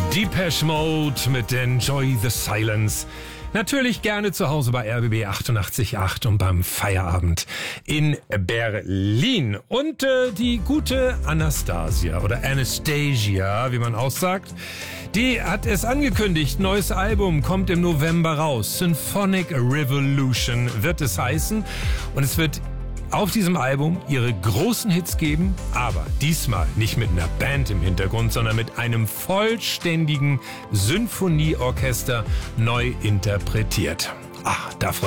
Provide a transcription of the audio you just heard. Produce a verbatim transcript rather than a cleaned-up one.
Depeche Mode mit Enjoy the Silence. Natürlich gerne zu Hause bei R B B achtundachtzig Komma acht und beim Feierabend in Berlin. Und äh, die gute Anastasia oder Anastasia, wie man aussagt, die hat es angekündigt. Neues Album kommt im November raus. Symphonic Revolution wird es heißen. Und es wird auf diesem Album ihre großen Hits geben, aber diesmal nicht mit einer Band im Hintergrund, sondern mit einem vollständigen Sinfonieorchester neu interpretiert. Ach, da freut